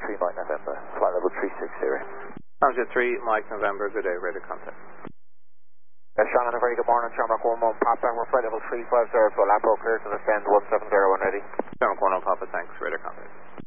3 Mike November, flight level 360. Contact 3 Mike November, good day, radar contact. Sean, a very good morning, Shamrock 11 Papa, we're flight level 350, so Lapo clear to descend 170 when ready. Shamrock 11 Papa, thanks, radar contact.